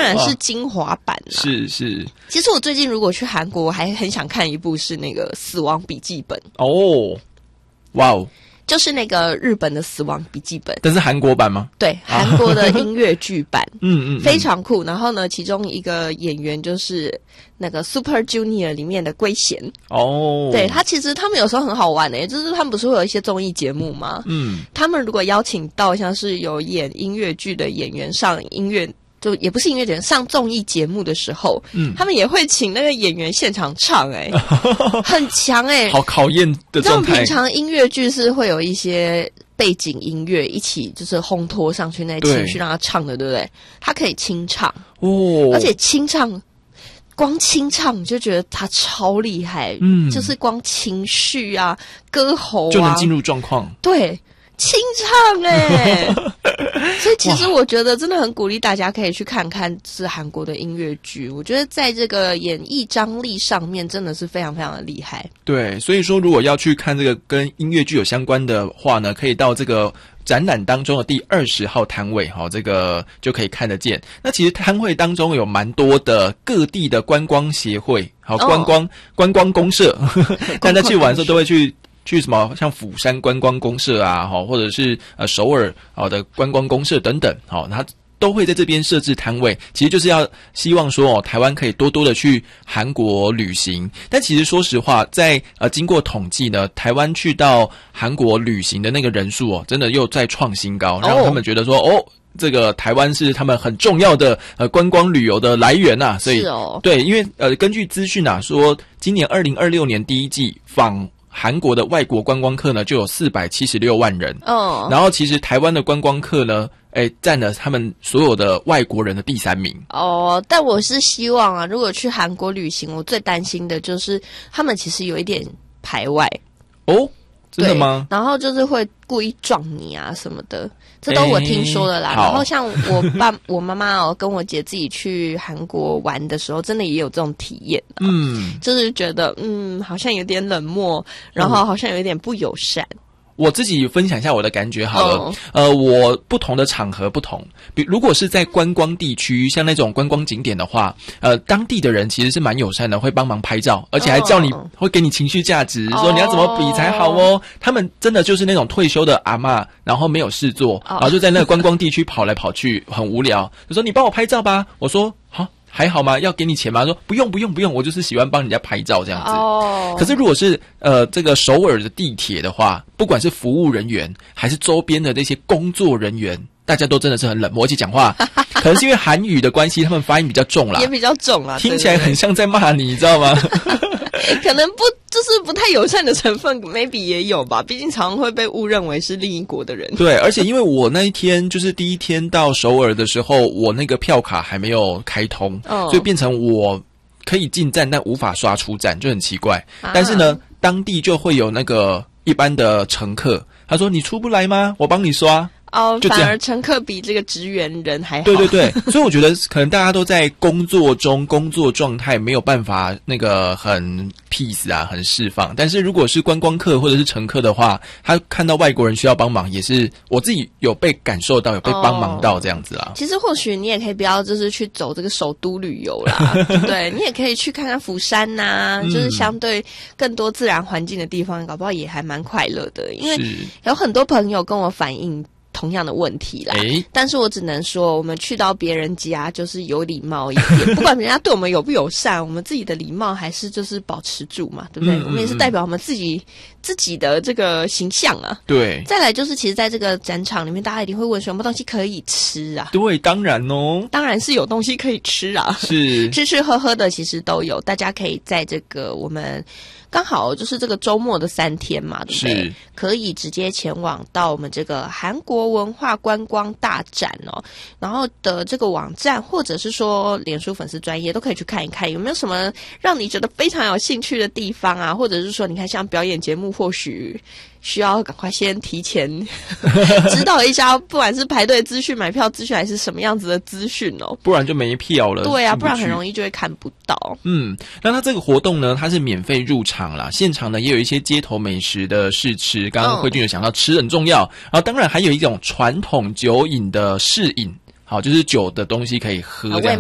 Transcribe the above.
然是精华版啦。 是是。 其实我最近如果去韩国，我还很想看一部是那个《死亡笔记本》 哦，哇哦。 就是那个日本的死亡笔记本， 但是韩国版吗？ 对，韩国的音乐剧版， 嗯， 非常酷。然后呢，其中一个演员就是那个 Super Junior 里面的圭贤哦，对他其实他们有时候很好玩的，就是他们不是会有一些综艺节目吗？他们如果邀请到像是有演音乐剧的演员上音乐。就也不是音乐节上综艺节目的时候，他们也会请那个演员现场唱，很强好考验的状态。 平常音乐剧是会有一些背景音乐一起就是烘托上去那些情绪让他唱的，对不对？他可以清唱哦，而且光清唱你就觉得他超厉害，就是光情绪啊、歌喉啊就能进入状况， 对。清唱所以其实我觉得真的很鼓励大家可以去看看是韩国的音乐剧，我觉得在这个演绎张力上面真的是非常非常的厉害。 对，所以说如果要去看这个跟音乐剧有相关的话呢，可以到这个展览当中的第20号摊位，这个就可以看得见。那其实摊位当中有蛮多的各地的观光协会，观光公社，大家去玩的时候都会去什么像釜山观光公社啊，或者是首尔的观光公社等等，它都会在这边设置摊位，其实就是要希望说台湾可以多多的去韩国旅行。但其实说实话，在经过统计呢，台湾去到韩国旅行的那个人数真的又再创新高，让他们觉得说这个台湾是他们很重要的观光旅游的来源啊。所以对，因为根据资讯说，今年2026年第一季访韩国的外国观光客呢就有476万人，然后其实台湾的观光客呢占了他们所有的外国人的第3名。 但我是希望啊，如果去韩国旅行，我最担心的就是他们其实有一点排外。 真的吗？ 然后就是会故意撞你啊什么的，这都我听说的啦。然后像我妈妈跟我姐自己去韩国玩的时候，真的也有这种体验。就是觉得好像有点冷漠，然后好像有点不友善。 我自己分享一下我的感觉好了。我不同的场合不同，如果是在观光地区，像那种观光景点的话，当地的人其实是蛮友善的，会帮忙拍照，而且还叫你会给你情绪价值，说你要怎么比才好哦。他们真的就是那种退休的阿嬷，然后没有事做，然后就在那个观光地区跑来跑去，很无聊，就说你帮我拍照吧。我说好。还好吗？要给你钱吗？说不用，我就是喜欢帮人家拍照这样子。可是如果是这个首尔的地铁的话，不管是服务人员还是周边的那些工作人员，大家都真的是很冷漠，而且讲话可能是因为韩语的关系，他们发音比较重啦， 也比较重啦， 听起来很像在骂你知道吗？ 可能就是不太友善的成分 maybe 也有吧，毕竟常会被误认为是另一国的人。 对，而且因为我那一天就是第一天到首尔的时候，我那个票卡还没有开通，所以变成我可以进站但无法刷出站，就很奇怪。但是呢，当地就会有那个一般的乘客，他说你出不来吗？我帮你刷。 反而乘客比这个职员人还好。 对，所以我觉得可能大家都在工作中，工作状态没有办法那个很 peace 啊，很释放。但是如果是观光客或者是乘客的话，他看到外国人需要帮忙，也是我自己有被感受到，有被帮忙到这样子啦。 其实或许你也可以不要就是去走这个首都旅游啦，对，你也可以去看看釜山啊，就是相对更多自然环境的地方，搞不好也还蛮快乐的。因为有很多朋友跟我反映同样的问题啦，但是我只能说，我们去到别人家就是有礼貌一点，不管人家对我们友不友善，我们自己的礼貌还是就是保持住嘛，对不对？我们也是代表我们自己的这个形象啊。 对。 再来就是，其实在这个展场里面，大家一定会问什么东西可以吃啊？ 对，当然哦， 当然是有东西可以吃啊， 是吃喝喝的其实都有，大家可以在这个我们刚好就是这个周末的3天嘛，对不对？是可以直接前往到我们这个韩国文化观光大展然后的这个网站或者是说脸书粉丝专页都可以去看一看，有没有什么让你觉得非常有兴趣的地方啊？或者是说，你看像表演节目，或许需要赶快先提前知道一下，不管是排队资讯、买票资讯，还是什么样子的资讯不然就没票了。 对啊，不然很容易就会看不到。 那它这个活动呢，它是免费入场啦，现场呢也有一些街头美食的试吃。刚刚慧君有想到吃很重要，然后当然还有一种传统酒饮的试饮，好，就是酒的东西可以喝这样。